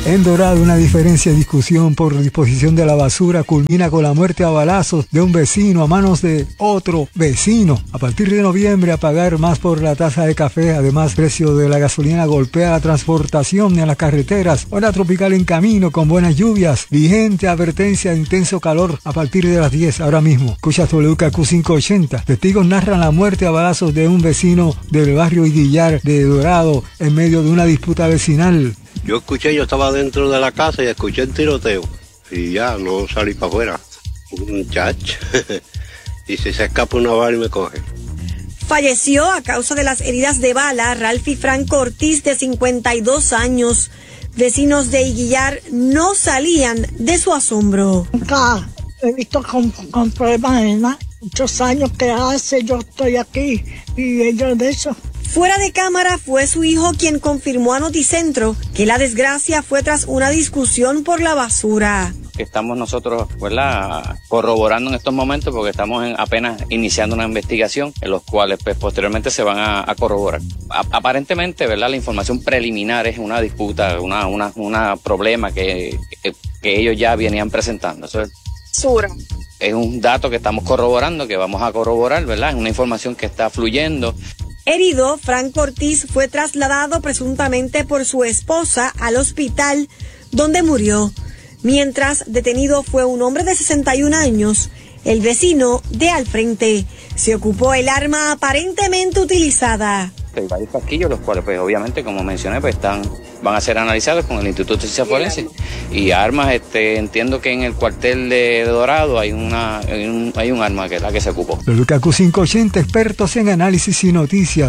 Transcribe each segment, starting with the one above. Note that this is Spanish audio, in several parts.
En Dorado, una diferencia de discusión por disposición de la basura culmina con la muerte a balazos de un vecino a manos de otro vecino. A partir de noviembre, a pagar más por la taza de café. Además, el precio de la gasolina golpea la transportación en las carreteras. Hora tropical en camino con buenas lluvias. Vigente advertencia de intenso calor a partir de las 10 ahora mismo. Escuchas WKQ 580. Testigos narran la muerte a balazos de un vecino del barrio Iguillar de Dorado en medio de una disputa vecinal. Yo estaba dentro de la casa y escuché el tiroteo. Y ya, no salí para afuera. Un muchacho. Y si se escapa una bala y me coge. Falleció a causa de las heridas de bala Ralfi Franco Ortiz, de 52 años. Vecinos de Iguillar no salían de su asombro. Acá he visto con problemas en muchos años que hace, yo estoy aquí y ellos de eso. Fuera de cámara fue su hijo quien confirmó a Noticentro que la desgracia fue tras una discusión por la basura. Estamos nosotros, ¿verdad?, corroborando en estos momentos porque estamos apenas iniciando una investigación en los cuales pues, posteriormente se van a corroborar. Aparentemente, ¿verdad?, la información preliminar es una disputa, una problema que ellos ya venían presentando. Eso es un dato que estamos corroborando, que vamos a corroborar, ¿verdad? Es una información que está fluyendo. Herido, Franco Ortiz fue trasladado presuntamente por su esposa al hospital donde murió. Mientras detenido fue un hombre de 61 años, el vecino de al frente. Se ocupó el arma aparentemente utilizada. Hay varios casquillos, los cuales pues obviamente, como mencioné, pues van a ser analizados con el Instituto de Ciencias Forenses. Y armas, entiendo que en el cuartel de Dorado hay un arma que es la que se ocupó. WKQ 580, expertos en análisis y noticias.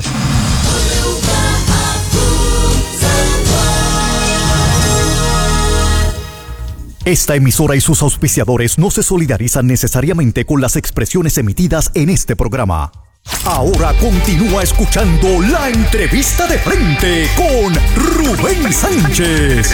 Esta emisora y sus auspiciadores no se solidarizan necesariamente con las expresiones emitidas en este programa. Ahora continúa escuchando la entrevista de frente con Rubén Sánchez.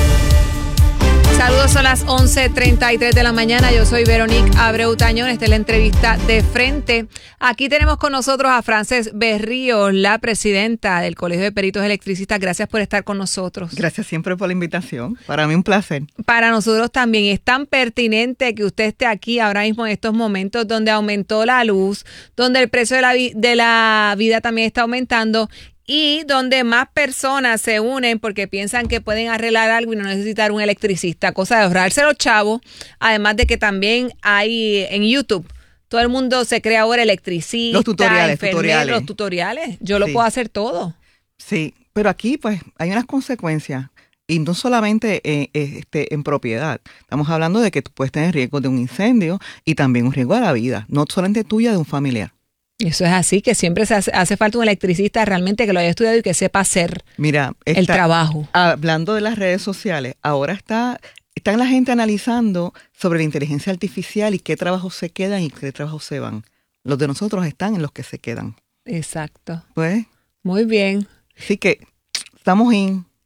Saludos, son las 11:33 de la mañana. Yo soy Veronique Abreu Tañón. Esta es la entrevista de frente. Aquí tenemos con nosotros a Frances Berríos, la presidenta del Colegio de Peritos Electricistas. Gracias por estar con nosotros. Gracias siempre por la invitación. Para mí un placer. Para nosotros también. Es tan pertinente que usted esté aquí ahora mismo en estos momentos donde aumentó la luz, donde el precio de la vida también está aumentando, y donde más personas se unen porque piensan que pueden arreglar algo y no necesitar un electricista, cosa de ahorrarse los chavos. Además de que también hay en YouTube, todo el mundo se cree ahora electricista, los tutoriales. Los tutoriales. Yo lo puedo hacer todo. Sí, pero aquí pues hay unas consecuencias. Y no solamente en propiedad. Estamos hablando de que tú puedes tener riesgo de un incendio y también un riesgo a la vida, no solamente tuya, de un familiar. Eso es así, que siempre se hace falta un electricista realmente que lo haya estudiado y que sepa hacer el trabajo. Hablando de las redes sociales, ahora están la gente analizando sobre la inteligencia artificial y qué trabajos se quedan y qué trabajos se van. Los de nosotros están en los que se quedan. Exacto. Pues, muy bien. Así que estamos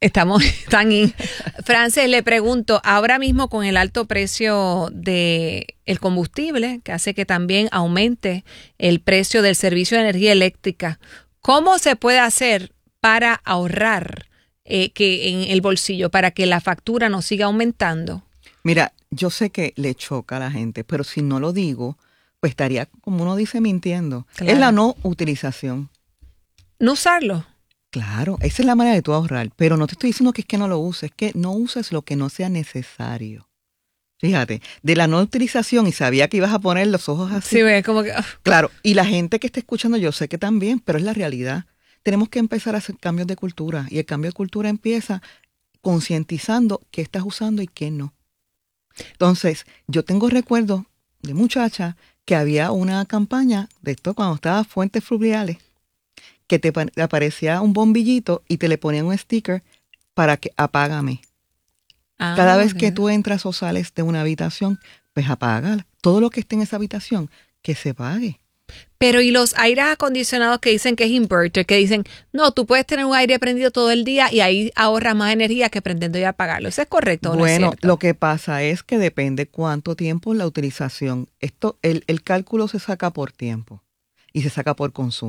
tan in. Frances, le pregunto, ahora mismo con el alto precio del combustible, que hace que también aumente el precio del servicio de energía eléctrica, ¿cómo se puede hacer para ahorrar que en el bolsillo, para que la factura no siga aumentando? Mira, yo sé que le choca a la gente, pero si no lo digo, pues estaría, como uno dice, mintiendo. Claro. Es la no utilización. No usarlo. Claro, esa es la manera de tú ahorrar, pero no te estoy diciendo que es que no lo uses, es que no uses lo que no sea necesario. Fíjate, de la no utilización, y sabía que ibas a poner los ojos así. Sí, ve, como que... Claro, y la gente que está escuchando, yo sé que también, pero es la realidad. Tenemos que empezar a hacer cambios de cultura, y el cambio de cultura empieza concientizando qué estás usando y qué no. Entonces, yo tengo recuerdos de muchacha que había una campaña de esto cuando estaba Fuentes Fluviales, que te aparecía un bombillito y te le ponían un sticker para que apágame. Cada vez que tú entras o sales de una habitación, pues apágala. Todo lo que esté en esa habitación, que se pague. Pero ¿y los aires acondicionados que dicen que es inverter? Que dicen, no, tú puedes tener un aire prendido todo el día y ahí ahorras más energía que prendiendo y apagarlo. ¿Eso es correcto o no es cierto? Bueno, lo que pasa es que depende cuánto tiempo la utilización. El cálculo se saca por tiempo y se saca por consumo.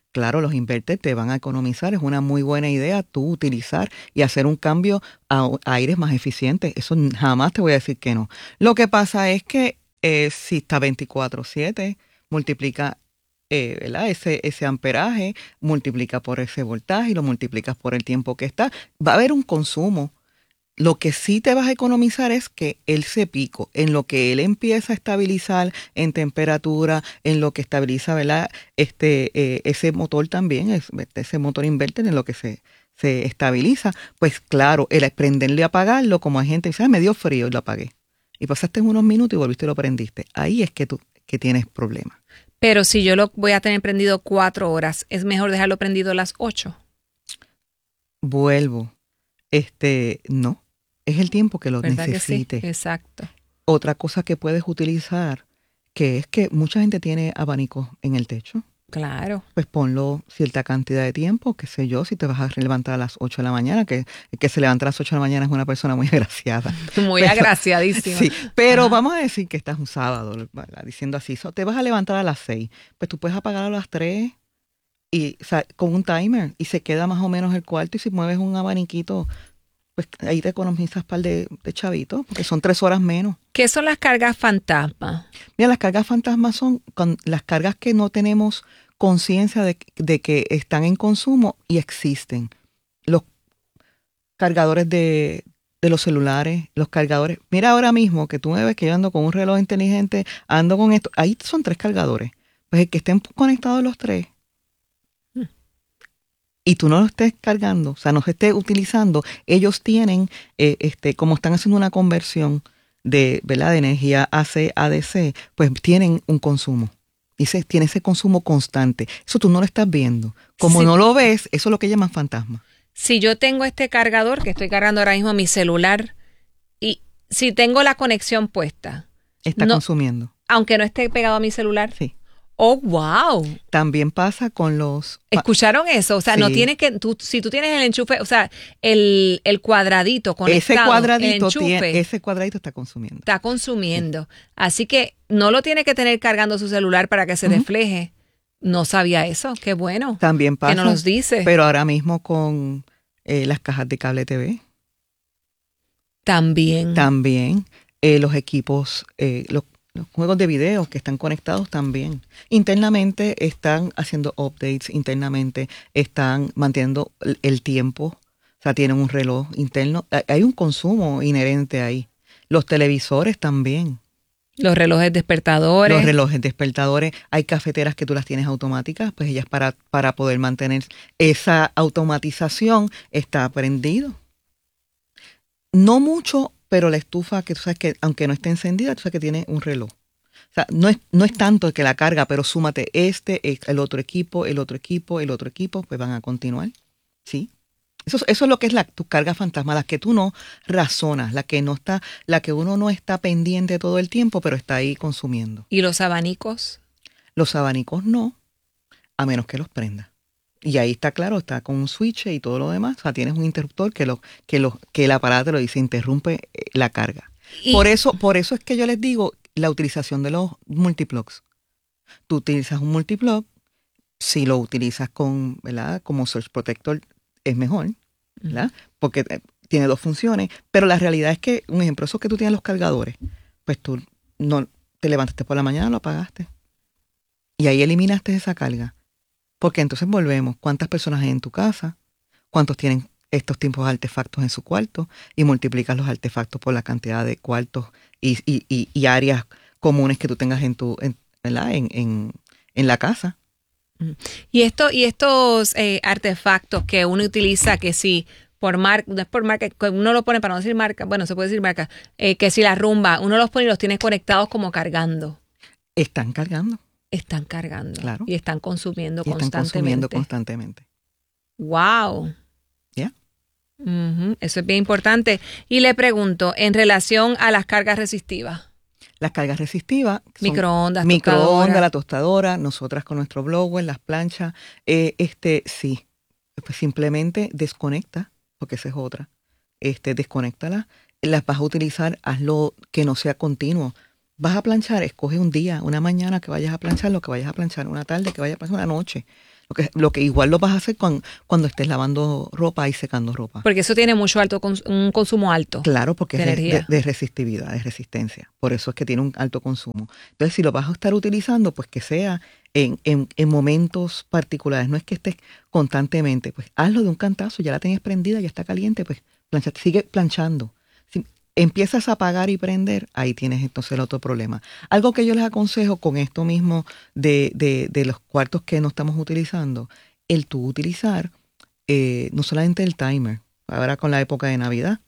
Claro, los inverters te van a economizar. Es una muy buena idea tú utilizar y hacer un cambio a aires más eficientes. Eso jamás te voy a decir que no. Lo que pasa es que si está 24/7, multiplica ¿verdad? Ese amperaje, multiplica por ese voltaje y lo multiplicas por el tiempo que está. Va a haber un consumo. Lo que sí te vas a economizar es que ese pico, en lo que él empieza a estabilizar en temperatura, en lo que estabiliza, ¿verdad? Ese motor también, ese motor inverter en lo que se estabiliza, pues claro, el prenderlo y apagarlo, como hay gente que dice, me dio frío y lo apagué. Y pasaste unos minutos y volviste y lo prendiste. Ahí es que tienes problemas. Pero si yo lo voy a tener prendido 4 horas, ¿es mejor dejarlo prendido a las 8? Vuelvo. No. Es el tiempo que lo necesite. Sí? Exacto. Otra cosa que puedes utilizar, que es que mucha gente tiene abanicos en el techo. Claro. Pues ponlo cierta cantidad de tiempo, qué sé yo, si te vas a levantar a las 8 de la mañana, que se levanta a las 8 de la mañana es una persona muy agraciada. Muy agraciadísima. Sí, pero vamos a decir que estás un sábado, ¿verdad? Diciendo así, te vas a levantar a las 6, pues tú puedes apagar a las 3 y, o sea, con un timer y se queda más o menos el cuarto y si mueves un abaniquito, pues ahí te economizas un par de chavitos, porque son 3 horas menos. ¿Qué son las cargas fantasma? Mira, las cargas fantasmas son las cargas que no tenemos conciencia de que están en consumo y existen. Los cargadores de los celulares, los cargadores. Mira ahora mismo que tú me ves que yo ando con un reloj inteligente, ando con esto. Ahí son 3 cargadores. Pues el que estén conectados los 3 y tú no lo estés cargando, o sea, no se esté utilizando, ellos tienen, como están haciendo una conversión ¿verdad? De energía AC a DC, pues tienen un consumo. Tiene ese consumo constante. Eso tú no lo estás viendo. Como no lo ves, eso es lo que llaman fantasma. Si yo tengo este cargador, que estoy cargando ahora mismo mi celular, y si tengo la conexión puesta. Está consumiendo. Aunque no esté pegado a mi celular. Sí. ¡Oh, wow! También pasa con los... ¿Escucharon eso? O sea, sí. No tienes que... si tú tienes el enchufe, o sea, el cuadradito conectado, ese cuadradito está consumiendo. Está consumiendo. Sí. Así que no lo tiene que tener cargando su celular para que se refleje. No sabía eso. Qué bueno. También pasa. Que no nos dice. Pero ahora mismo con las cajas de cable TV. También. Los equipos, los juegos de video que están conectados también. Internamente están haciendo updates, internamente están manteniendo el tiempo, o sea, tienen un reloj interno. Hay un consumo inherente ahí. Los televisores también. Los relojes despertadores. Hay cafeteras que tú las tienes automáticas, pues ellas para poder mantener esa automatización está prendido. No mucho, pero la estufa, que tú sabes que aunque no esté encendida, tú sabes que tiene un reloj. O sea, no es tanto que la carga, pero súmate el otro equipo, pues van a continuar. ¿Sí? Eso es lo que es tu carga fantasma, las que tú no razonas, la que uno no está pendiente todo el tiempo, pero está ahí consumiendo. ¿Y los abanicos? Los abanicos no, a menos que los prendas. Y ahí está claro, está con un switch y todo lo demás. O sea, tienes un interruptor que el aparato lo dice, interrumpe la carga. Por eso es que yo les digo la utilización de los multiplugs. Tú utilizas un multiplug, si lo utilizas con, ¿verdad? Como Surge Protector es mejor, ¿verdad? Porque tiene 2 funciones, pero la realidad es que, un ejemplo, eso que tú tienes los cargadores, pues tú no te levantaste por la mañana, lo apagaste. Y ahí eliminaste esa carga. Porque entonces volvemos, ¿cuántas personas hay en tu casa? ¿Cuántos tienen estos tipos de artefactos en su cuarto? Y multiplicas los artefactos por la cantidad de cuartos y áreas comunes que tú tengas en la casa. Y estos artefactos que uno utiliza, que si por marca, no es por marca, uno lo pone para no decir marca, bueno, se puede decir marca, que si la rumba, uno los pone y los tiene conectados como cargando. Están cargando. Claro. Y están consumiendo constantemente. ¡Wow! ¿Ya? Eso es bien importante. Y le pregunto, en relación a las cargas resistivas. Las cargas resistivas son microondas, la tostadora, nosotras con nuestro blower, las planchas. Sí, pues simplemente desconecta, porque esa es otra. Desconéctalas, las vas a utilizar, hazlo que no sea continuo. Vas a planchar, escoge un día, una mañana que vayas a planchar, lo que vayas a planchar, una tarde que vayas a planchar, una noche. Lo que igual lo vas a hacer cuando estés lavando ropa y secando ropa. Porque eso tiene un consumo alto. Claro, porque de es energía. de resistividad, de resistencia. Por eso es que tiene un alto consumo. Entonces, si lo vas a estar utilizando, pues que sea en momentos particulares. No es que estés constantemente. Pues hazlo de un cantazo, ya la tenías prendida, ya está caliente, pues sigue planchando. Si empiezas a apagar y prender, ahí tienes entonces el otro problema. Algo que yo les aconsejo con esto mismo de los cuartos que no estamos utilizando, el tú utilizar no solamente el timer, ahora con la época de Navidad,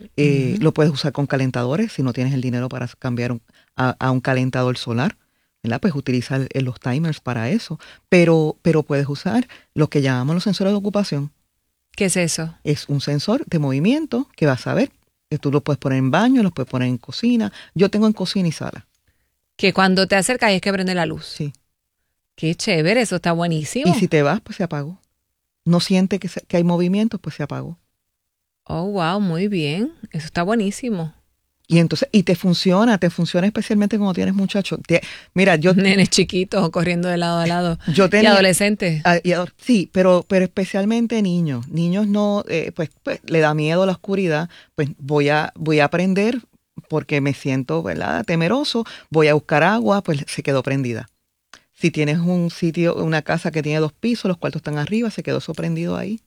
lo puedes usar con calentadores, si no tienes el dinero para cambiar a un calentador solar, ¿verdad? Pues utiliza los timers para eso, pero puedes usar lo que llamamos los sensores de ocupación. ¿Qué es eso? Es un sensor de movimiento que vas a ver, que tú lo puedes poner en baño, lo puedes poner en cocina. Yo tengo en cocina y sala. Que cuando te acercas es que prende la luz. Sí. Qué chévere, eso está buenísimo. Y si te vas, pues se apagó. No siente que hay movimientos, pues se apagó. Oh, wow, muy bien. Eso está buenísimo. Y entonces, te funciona especialmente cuando tienes muchachos. Mira, yo... Nenes chiquitos corriendo de lado a lado. Yo tenía, y adolescentes. Sí, pero especialmente niños. Niños no, pues le da miedo a la oscuridad. Pues voy a prender porque me siento, ¿verdad?, temeroso. Voy a buscar agua, pues se quedó prendida. Si tienes un sitio, una casa que tiene 2 pisos, los cuartos están arriba, se quedó eso prendido ahí.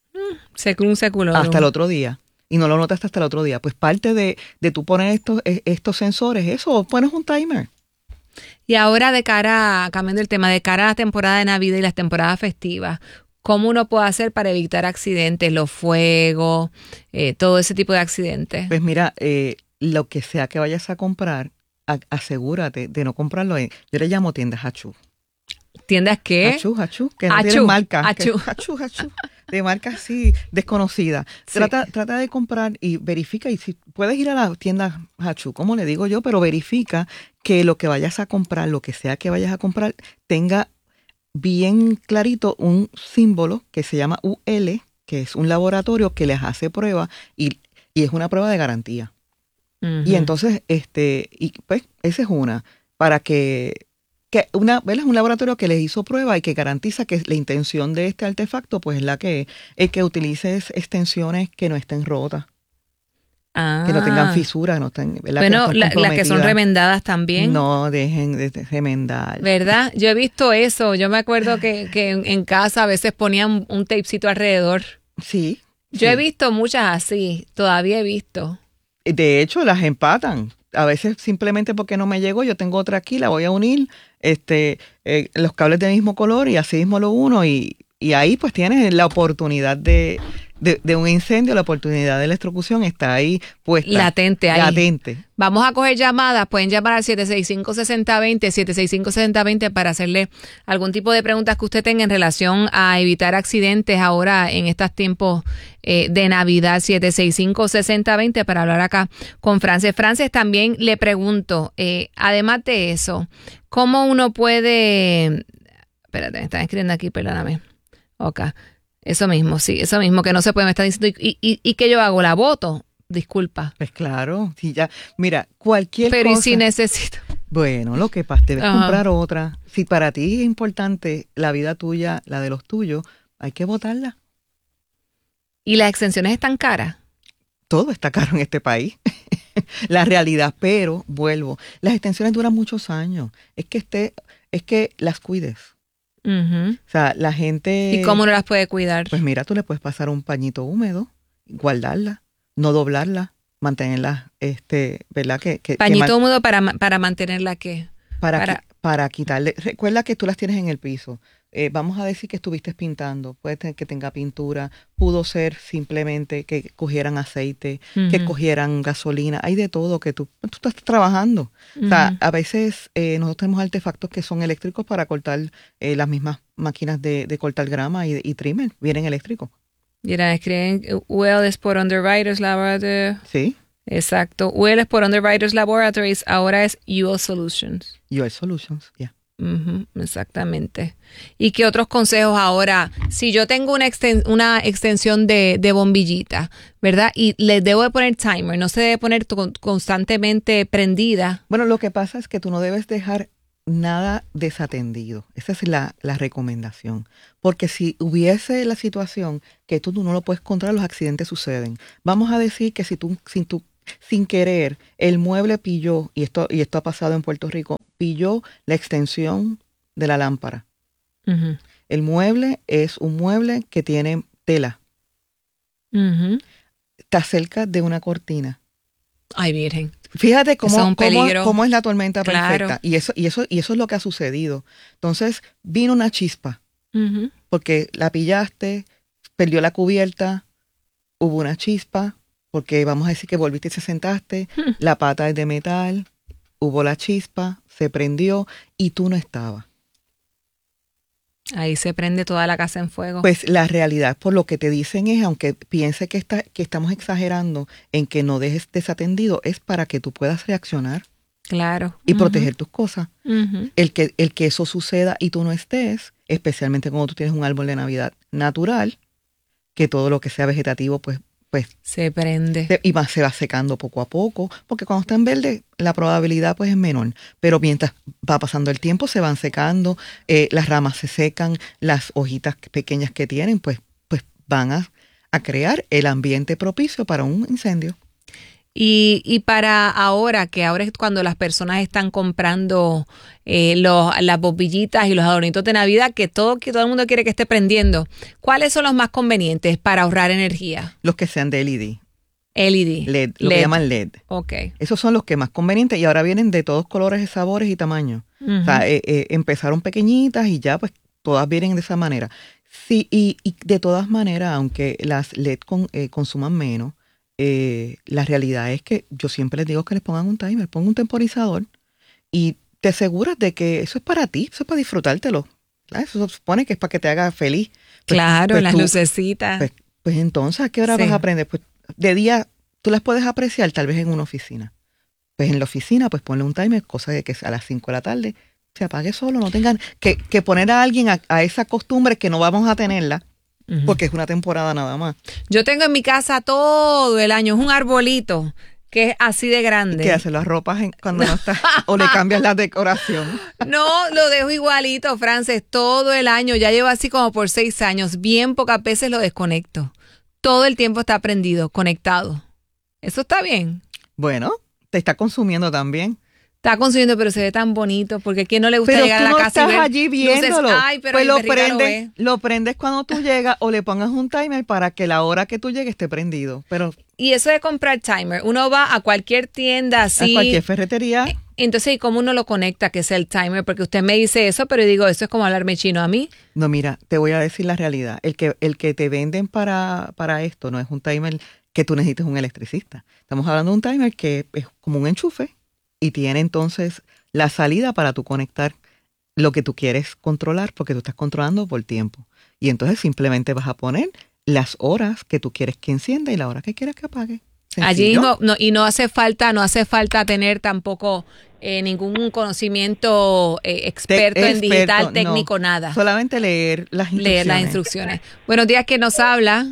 Un secular. Hasta el otro día. Y no lo notaste hasta el otro día. Pues parte de tú poner estos sensores, eso, pones un timer. Y ahora cambiando el tema, de cara a la temporada de Navidad y las temporadas festivas, ¿cómo uno puede hacer para evitar accidentes, los fuegos, todo ese tipo de accidentes? Pues mira, lo que sea que vayas a comprar, asegúrate de no comprarlo yo le llamo tiendas hachú. ¿Tiendas qué? Hachú, que no tienen marca. Hachú. De marca así desconocida. Sí. Trata de comprar y verifica, y si puedes ir a la tienda hachú, como le digo yo, pero verifica que lo que vayas a comprar, lo que sea que vayas a comprar, tenga bien clarito un símbolo que se llama UL, que es un laboratorio que les hace prueba y es una prueba de garantía. Uh-huh. Y entonces, pues, esa es una, para que es un laboratorio que les hizo prueba y que garantiza que la intención de este artefacto pues es la que es que utilices extensiones que no estén rotas, que no tengan fisuras, no estén, bueno, las que son remendadas también. No dejen de remendar. ¿Verdad? Yo he visto eso. Yo me acuerdo que en casa a veces ponían un tapecito alrededor. Sí. Yo he visto muchas así, todavía he visto. De hecho, las empatan. A veces simplemente porque no me llegó, yo tengo otra aquí, la voy a unir, los cables del mismo color y así mismo lo uno y ahí pues tienes la oportunidad de un incendio, la oportunidad de electrocución está ahí puesta. Latente ahí. Latente. Vamos a coger llamadas, pueden llamar al 765-6020, 765-6020 para hacerle algún tipo de preguntas que usted tenga en relación a evitar accidentes ahora en estos tiempos de Navidad. 765-6020 para hablar acá con Frances. Frances, también le pregunto, además de eso, ¿cómo uno puede... Espérate, me están escribiendo aquí, perdóname. Ok. Eso mismo, que no se puede, me está diciendo, ¿y qué yo hago? ¿La voto? Disculpa. Pues claro, sí, ya, mira, cualquier cosa. Pero ¿y si necesito? Bueno, lo que pasa, debes comprar otra. Si para ti es importante la vida tuya, la de los tuyos, hay que votarla. ¿Y las extensiones están caras? Todo está caro en este país. La realidad, pero vuelvo, las extensiones duran muchos años. Es que las cuides. Uh-huh. O sea, la gente... ¿Y cómo no las puede cuidar? Pues mira, tú le puedes pasar un pañito húmedo, guardarla, no doblarla, mantenerla, ¿verdad? Pañito húmedo para mantenerla, ¿qué? Para quitarle... Recuerda que tú las tienes en el piso. Vamos a decir que estuviste pintando, puede ser que tenga pintura, pudo ser simplemente que cogieran aceite, uh-huh, que cogieran gasolina, hay de todo que tú estás trabajando. Uh-huh. O sea, a veces nosotros tenemos artefactos que son eléctricos para cortar las mismas máquinas de cortar grama y trimmer, vienen eléctricos. Mira, escriben UL es por Underwriters Laboratories. Sí. Exacto, UL es por Underwriters Laboratories, ahora es UL Solutions. UL Solutions, ya. Yeah. Uh-huh, exactamente. ¿Y qué otros consejos ahora? Si yo tengo una extensión de bombillita, ¿verdad? Y le debo de poner timer, no se debe poner constantemente prendida. Bueno, lo que pasa es que tú no debes dejar nada desatendido. Esa es la recomendación. Porque si hubiese la situación que tú no lo puedes controlar, los accidentes suceden. Vamos a decir que si tú sin querer el mueble pilló, y esto ha pasado en Puerto Rico, pilló la extensión de la lámpara. Uh-huh. El mueble es un mueble que tiene tela. Uh-huh. Está cerca de una cortina. Ay, Virgen. Fíjate cómo es la tormenta Claro. perfecta. Y eso es lo que ha sucedido. Entonces, vino una chispa. Uh-huh. Porque la pillaste, perdió la cubierta, hubo una chispa, porque vamos a decir que volviste y te sentaste, la pata es de metal, hubo la chispa, se prendió y tú no estabas. Ahí se prende toda la casa en fuego. Pues la realidad, por lo que te dicen es, aunque piense que estamos exagerando en que no dejes desatendido, es para que tú puedas reaccionar. Claro. Y proteger tus cosas. Uh-huh. El que eso suceda y tú no estés, especialmente cuando tú tienes un árbol de Navidad natural, que todo lo que sea vegetativo, pues se prende. Y se va secando poco a poco, porque cuando está en verde la probabilidad pues es menor, pero mientras va pasando el tiempo se van secando, las ramas se secan, las hojitas pequeñas que tienen pues van a crear el ambiente propicio para un incendio. Y para ahora es cuando las personas están comprando las bombillitas y los adornitos de Navidad, que todo el mundo quiere que esté prendiendo, ¿cuáles son los más convenientes para ahorrar energía? Los que sean de LED. LED. Lo que llaman LED. Ok. Esos son los que más convenientes y ahora vienen de todos colores, sabores y tamaños. Uh-huh. O sea, empezaron pequeñitas y ya pues todas vienen de esa manera. Sí, y de todas maneras, aunque las LED consuman menos, la realidad es que yo siempre les digo que les pongan un timer, pongan un temporizador y te aseguras de que eso es para ti, eso es para disfrutártelo. ¿Sabes? Eso se supone que es para que te haga feliz. Claro, las lucecitas. Pues entonces, ¿a qué hora vas a aprender? Pues de día tú las puedes apreciar tal vez en una oficina. Pues en la oficina, pues ponle un timer, cosa de que a las 5 de la tarde se apague solo, no tengan que poner a alguien a esa costumbre que no vamos a tenerla. Uh-huh. Porque es una temporada nada más. Yo tengo en mi casa todo el año, es un arbolito que es así de grande. ¿Qué hace? ¿Las ropas cuando no está? ¿O le cambias la decoración? No, lo dejo igualito, Frances, todo el año. Ya llevo así como por 6 años. Bien pocas veces lo desconecto. Todo el tiempo está prendido, conectado. ¿Eso está bien? Bueno, te está consumiendo también. Está consumiendo, pero se ve tan bonito, porque a quién no le gusta llegar a la casa y ver estás allí viéndolo. Luces. Ay, pero pues lo prendes cuando tú llegas o le pongas un timer para que la hora que tú llegues esté prendido. Y eso de comprar timer, uno va a cualquier tienda así. A cualquier ferretería. Entonces, ¿y cómo uno lo conecta que es el timer? Porque usted me dice eso, pero yo digo, eso es como hablarme chino a mí. No, mira, te voy a decir la realidad. El que te venden para esto no es un timer que tú necesites un electricista. Estamos hablando de un timer que es como un enchufe. Y tiene entonces la salida para tú conectar lo que tú quieres controlar, porque tú estás controlando por tiempo. Y entonces simplemente vas a poner las horas que tú quieres que encienda y la hora que quieres que apague. Sencillo. Allí no hace falta tener tampoco ningún conocimiento experto en digital, técnico, nada. Solamente leer las instrucciones. Buenos días, ¿quién nos habla?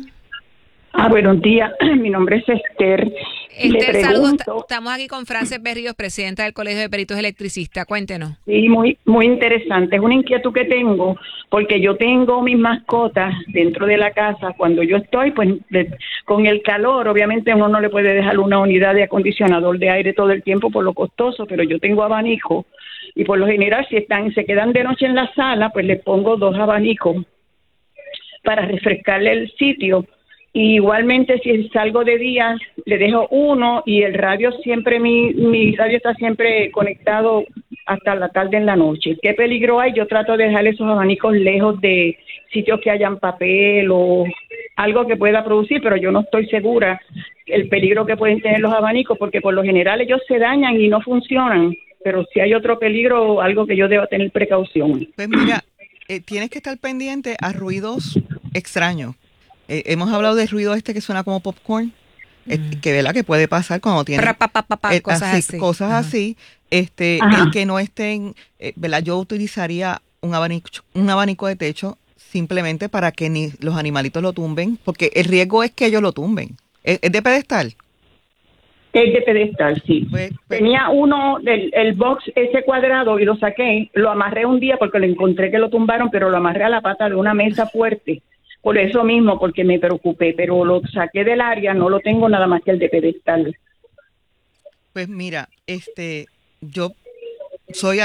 Buenos días, mi nombre es Esther. Esther, saludos. Estamos aquí con Frances Berríos, presidenta del Colegio de Peritos Electricistas. Cuéntenos. Sí, muy interesante. Es una inquietud que tengo, porque yo tengo mis mascotas dentro de la casa. Cuando yo estoy, pues con el calor, obviamente uno no le puede dejar una unidad de acondicionador de aire todo el tiempo por lo costoso, pero yo tengo abanico y por lo general si se quedan de noche en la sala, pues les pongo 2 abanicos para refrescarle el sitio. Y igualmente si salgo de día le dejo uno y el radio siempre, mi radio está siempre conectado hasta la tarde en la noche. ¿Qué peligro hay? Yo trato de dejar esos abanicos lejos de sitios que hayan papel o algo que pueda producir, pero yo no estoy segura el peligro que pueden tener los abanicos, porque por lo general ellos se dañan y no funcionan, pero si hay otro peligro, algo que yo debo tener precaución. Pues mira, tienes que estar pendiente a ruidos extraños. Hemos hablado del ruido que suena como popcorn, que verdad que puede pasar cuando tiene cosas así. El que no estén, verdad, yo utilizaría un abanico de techo simplemente para que ni los animalitos lo tumben, porque el riesgo es que ellos lo tumben. ¿Es de pedestal? Es de pedestal, sí. Pues, Tenía uno, el box ese cuadrado, y lo saqué, lo amarré un día porque lo encontré que lo tumbaron, pero lo amarré a la pata de una mesa fuerte. Por eso mismo, porque me preocupé, pero lo saqué del área, no lo tengo nada más que el de pedestal. Pues mira, yo soy